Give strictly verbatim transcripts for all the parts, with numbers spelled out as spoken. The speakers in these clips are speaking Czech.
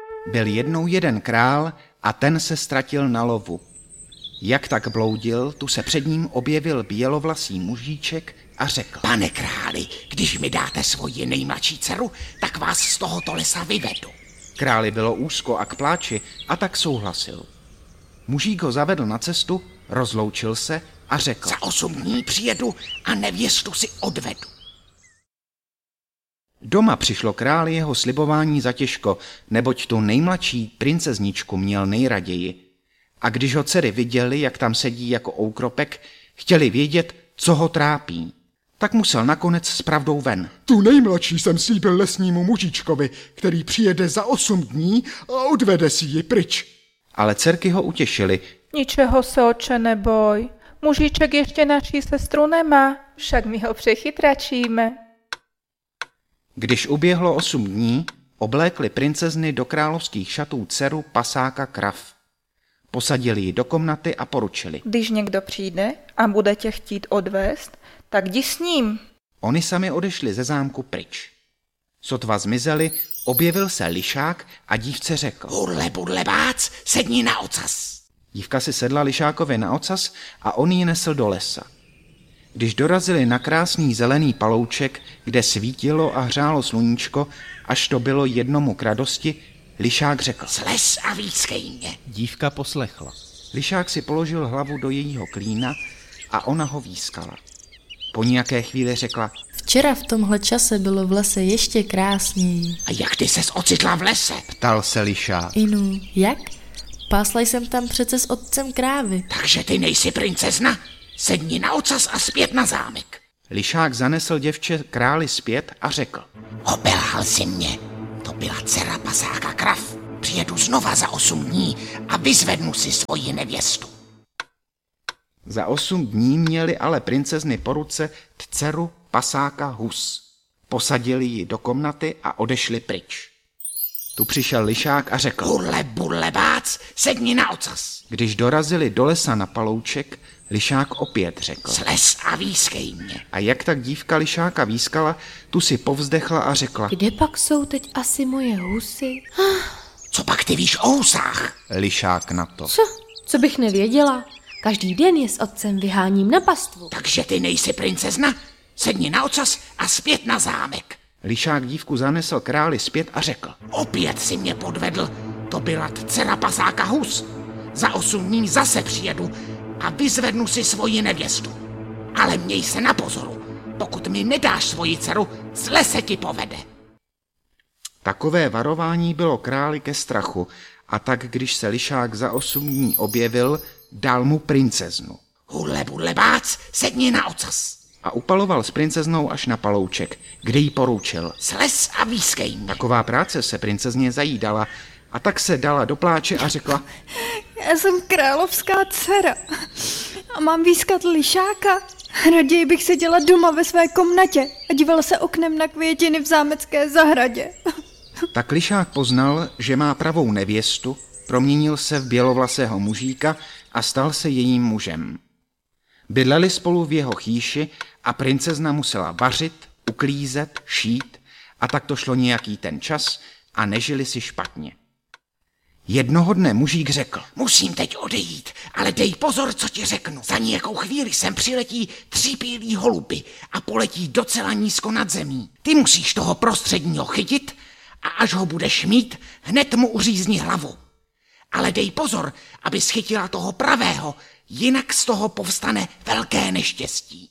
Byl jednou jeden král a ten se ztratil na lovu. Jak tak bloudil, tu se před ním objevil bělovlasý mužíček a řekl: Pane králi, když mi dáte svoji nejmladší dceru, tak vás z tohoto lesa vyvedu. Králi bylo úzko a k pláči a tak souhlasil. Mužík ho zavedl na cestu, rozloučil se a řekl: Za osm dní přijedu a nevěstu si odvedu. Doma přišlo králi jeho slibování zatěžko, neboť tu nejmladší princezničku měl nejraději. A když ho dcery viděli, jak tam sedí jako oukropek, chtěli vědět, co ho trápí. Tak musel nakonec s pravdou ven. Tu nejmladší jsem slíbil lesnímu mužičkovi, který přijede za osm dní a odvede si ji pryč. Ale dcerky ho utěšily. Ničeho se, oče, neboj. Mužiček ještě naší sestru nemá, však my ho přechytračíme. Když uběhlo osm dní, oblékli princezny do královských šatů dceru pasáka krav. Posadili ji do komnaty a poručili: Když někdo přijde a bude tě chtít odvést, tak jdi s ním. Oni sami odešli ze zámku pryč. Sotva zmizeli, objevil se lišák a dívce řekl: Hurle, budle, bác, sedni na ocas. Dívka si sedla lišákovi na ocas a on ji nesl do lesa. Když dorazili na krásný zelený palouček, kde svítilo a hřálo sluníčko, až to bylo jednomu k radosti, lišák řekl: Slez a výskej mě. Dívka poslechla. Lišák si položil hlavu do jejího klína a ona ho výskala. Po nějaké chvíli řekla: Včera v tomhle čase bylo v lese ještě krásněji. A jak ty ses ocitla v lese? Ptal se lišák. Inu, jak? Pásla jsem tam přece s otcem krávy. Takže ty nejsi princezna? Sedni na ocas a zpět na zámek. Lišák zanesl děvče králi zpět a řekl: Obelhal si mě. To byla dcera pasáka krav. Přijedu znova za osm dní a vyzvednu si svoji nevěstu. Za osm dní měli ale princezny po ruce dceru pasáka hus. Posadili ji do komnaty a odešli pryč. Tu přišel lišák a řekl: Hurle, burle, bác, sedni na ocas. Když dorazili do lesa na palouček, lišák opět řekl: Slez a výskej mě. A jak tak dívka lišáka výskala, tu si povzdechla a řekla: Kde pak jsou teď asi moje husy? Co pak ty víš o husách? Lišák na to: Co? Co bych nevěděla? Každý den je s otcem vyháním na pastvu. Takže ty nejsi princezna? Sedni na ocas a zpět na zámek. Lišák dívku zanesl králi zpět a řekl: Opět si mě podvedl. To byla dcera pasáka hus. Za osm dní zase přijedu a vyzvednu si svoji nevěstu. Ale měj se na pozoru. Pokud mi nedáš svoji dceru, z lese ti povede. Takové varování bylo králi ke strachu, a tak když se lišák za osm dní objevil, dal mu princeznu. Hurle, budle, bác, sedni na ocas. A upaloval s princeznou až na palouček, kde jí poručil: Slez a výskej mě. Taková práce se princezně zajídala, a tak se dala do pláče a řekla: Já jsem královská dcera a mám výskat lišáka. Raději bych seděla doma ve své komnatě a dívala se oknem na květiny v zámecké zahradě. Tak lišák poznal, že má pravou nevěstu, proměnil se v bělovlasého mužíka a stal se jejím mužem. Bydleli spolu v jeho chýši a princezna musela vařit, uklízet, šít, a tak to šlo nějaký ten čas a nežili si špatně. Jednoho dne mužík řekl: Musím teď odejít, ale dej pozor, co ti řeknu. Za nějakou chvíli sem přiletí tři bílí holuby a poletí docela nízko nad zemí. Ty musíš toho prostředního chytit a až ho budeš mít, hned mu uřízni hlavu. Ale dej pozor, aby schytila toho pravého, jinak z toho povstane velké neštěstí.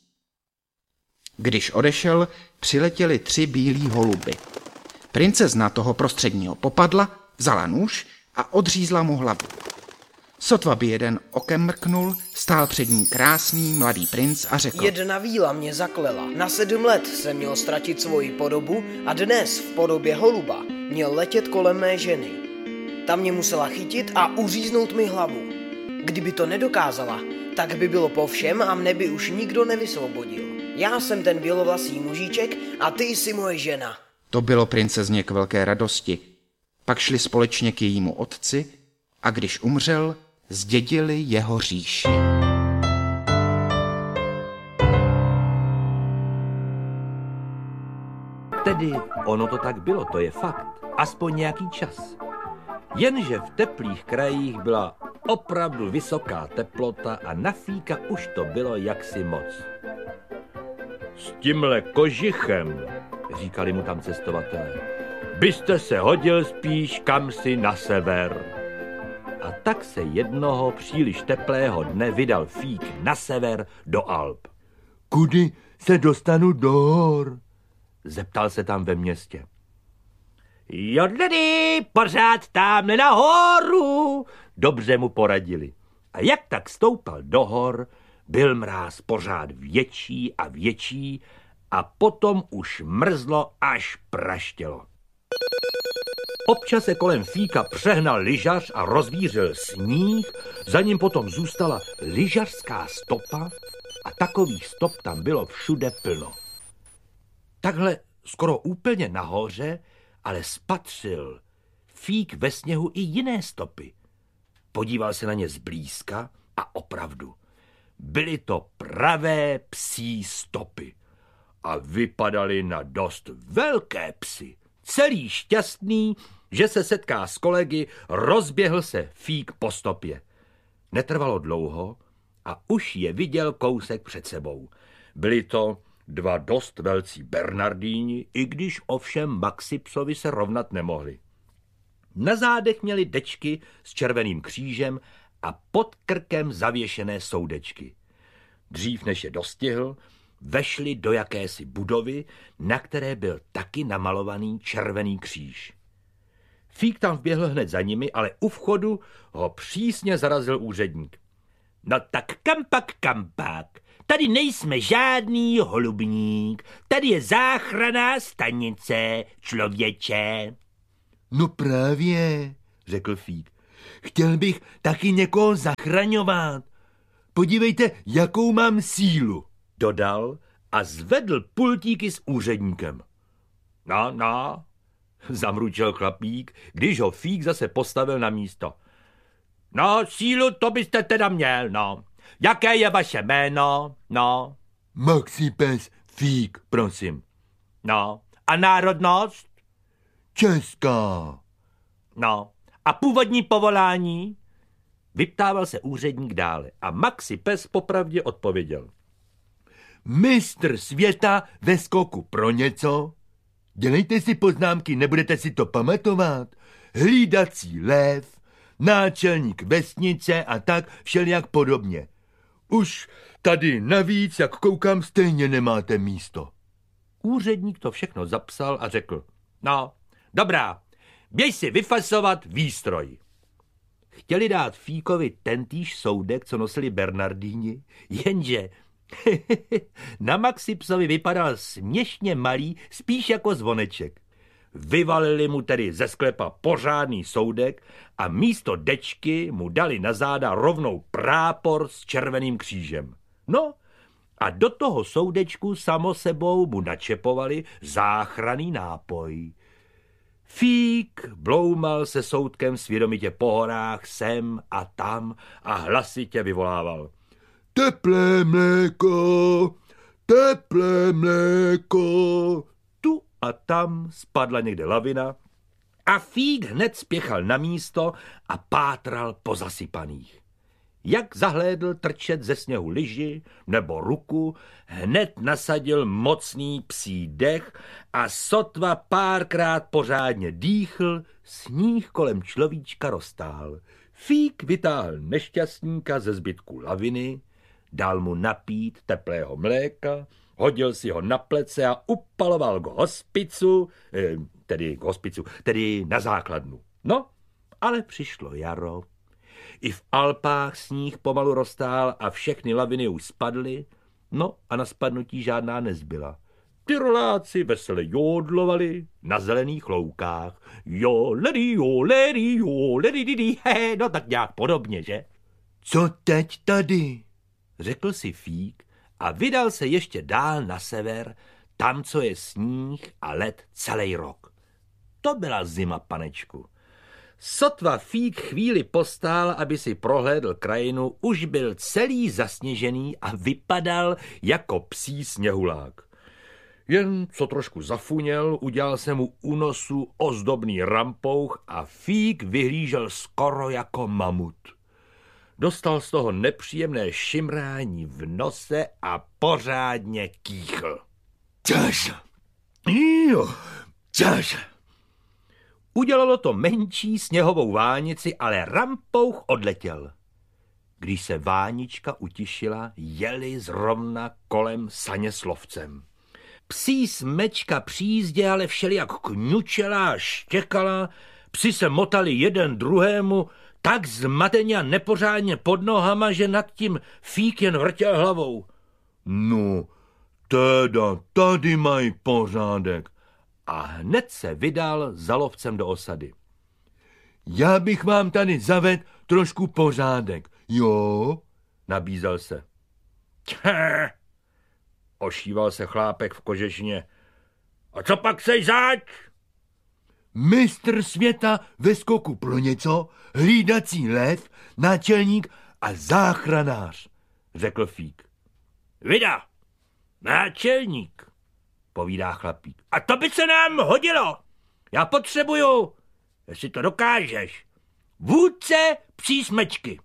Když odešel, přiletěli tři bílí holuby. Princezna toho prostředního popadla, vzala nůž a odřízla mu hlavu. Sotva by jeden okem mrknul, stál před ní krásný mladý princ a řekl: Jedna víla mě zaklela. Na sedm let jsem měl ztratit svoji podobu a dnes v podobě holuba měl letět kolem mé ženy. Ta mě musela chytit a uříznout mi hlavu. Kdyby to nedokázala, tak by bylo po všem a mne by už nikdo nevysvobodil. Já jsem ten bělovlasý mužíček a ty jsi moje žena. To bylo princezně k velké radosti. Pak šli společně k jejímu otci a když umřel, zdědili jeho říši. Tedy ono to tak bylo, to je fakt. Aspoň nějaký čas. Jenže v teplých krajích byla opravdu vysoká teplota a na Fíka už to bylo jaksi moc. S tímhle kožichem, říkali mu tam cestovatelé, byste se hodil spíš kamsi na sever. A tak se jednoho příliš teplého dne vydal Fík na sever do Alp. Kudy se dostanu do hor? Zeptal se tam ve městě. Jodledy, pořád tamhle nahoru, dobře mu poradili. A jak tak stoupal do hor, byl mráz pořád větší a větší a potom už mrzlo až praštělo. Občas se kolem Fíka přehnal lyžař a rozvířil sníh, za ním potom zůstala lyžařská stopa a takových stop tam bylo všude plno. Takhle skoro úplně nahoře, ale spatřil Fík ve sněhu i jiné stopy. Podíval se na ně zblízka a opravdu, byly to pravé psí stopy a vypadaly na dost velké psy. Celý šťastný, že se setká s kolegy, rozběhl se Fík po stopě. Netrvalo dlouho a už je viděl kousek před sebou. Byli to dva dost velcí bernardíni, i když ovšem Maxi psovi se rovnat nemohli. Na zádech měli dečky s červeným křížem a pod krkem zavěšené soudečky. Dřív než je dostihl, vešli do jakési budovy, na které byl taky namalovaný červený kříž. Fík tam vběhl hned za nimi, ale u vchodu ho přísně zarazil úředník. No tak kampak, kampak, tady nejsme žádný holubník, tady je záchranná stanice, člověče. No právě, řekl Fík, chtěl bych taky někoho zachraňovat. Podívejte, jakou mám sílu, dodal a zvedl pultíky s úředníkem. No, no, zamručel chlapík, když ho Fík zase postavil na místo. No, sílu to byste teda měl, no. Jaké je vaše jméno, no? Maxi pes Fík, prosím. No, a národnost? Česká. No, a původní povolání? Vyptával se úředník dále a Maxi pes popravdě odpověděl. Mistr světa ve skoku pro něco? Dělejte si poznámky, nebudete si to pamatovat. Hlídací lev, náčelník vesnice a tak všelijak podobně. Už tady navíc, jak koukám, stejně nemáte místo. Úředník to všechno zapsal a řekl. No, dobrá, běž si vyfasovat výstroj. Chtěli dát Fíkovi tentýž soudek, co nosili bernardíni, jenže na Maxi psovi vypadal směšně malý, spíš jako zvoneček. Vyvalili mu tedy ze sklepa pořádný soudek a místo dečky mu dali na záda rovnou prápor s červeným křížem. No a do toho soudečku samo sebou mu načepovali záchranný nápoj. Fík bloumal se soudkem svědomitě po horách sem a tam a hlasitě vyvolával. Teplé mléko, teplé mléko. Tu a tam spadla někde lavina a Fík hned spěchal na místo a pátral po zasypaných. Jak zahlédl trčet ze sněhu lyži nebo ruku, hned nasadil mocný psí dech a sotva párkrát pořádně dýchl, sníh kolem človíčka roztál. Fík vytáhl nešťastníka ze zbytku laviny, dal mu napít teplého mléka, hodil si ho na plece a upaloval k hospicu, tedy k hospicu, tedy na základnu. No, ale přišlo jaro. I v Alpách sníh pomalu roztál a všechny laviny už spadly, no a na spadnutí žádná nezbyla. Tyroláci vesele jódlovali na zelených loukách. Jo, ledy, jo, ledy, jo, ledy, ledy, he, no tak nějak podobně, že? Co teď tady? Řekl si Fík a vydal se ještě dál na sever, tam, co je sníh a led celý rok. To byla zima, panečku. Sotva Fík chvíli postál, aby si prohlédl krajinu, už byl celý zasněžený a vypadal jako psí sněhulák. Jen co trošku zafuněl, udělal se mu u nosu ozdobný rampouch a Fík vyhlížel skoro jako mamut. Dostal z toho nepříjemné šimrání v nose a pořádně kýchl. Čaž! Jo, čaž! Udělalo to menší sněhovou vánici, ale rampouch odletěl. Když se vánička utišila, jeli zrovna kolem saně s lovcem. Psí smečka při jízdě ale všelijak kňučela a štěkala, psi se motali jeden druhému, tak zmateně a nepořádně pod nohama, že nad tím Fík jen vrtěl hlavou. No, teda tady mají pořádek. A hned se vydal za lovcem do osady. Já bych vám tady zavedl trošku pořádek, jo? Nabízel se. Tchá, ošíval se chlápek v kožešině. A co pak seš zač? Mistr světa ve skoku pro něco, hlídací lev, náčelník a záchranář, řekl Fík. Vida, náčelník, povídá chlapík. A to by se nám hodilo. Já potřebuju, jestli to dokážeš, vůdce psí smečky.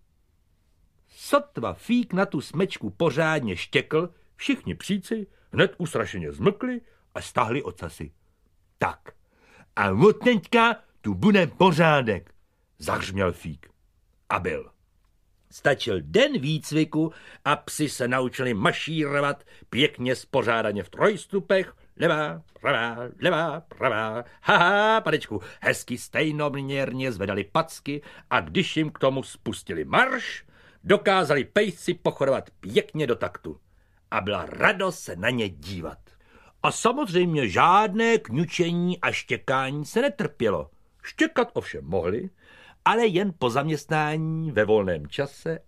Sotva Fík na tu smečku pořádně štěkl, všichni psíci hned ustrašeně zmlkli a stahli ocasy. Tak, a od teďka tu bude pořádek, zahřměl Fík. A byl. Stačil den výcviku a psi se naučili mašírovat pěkně spořádaně v trojstupech, levá, pravá, levá, pravá, haha, panečku, hezky stejnoměrně zvedali packy a když jim k tomu spustili marš, dokázali pejsci pochodovat pěkně do taktu. A byla radost se na ně dívat. A samozřejmě žádné kňučení a štěkání se netrpělo. Štěkat ovšem mohli, ale jen po zaměstnání ve volném čase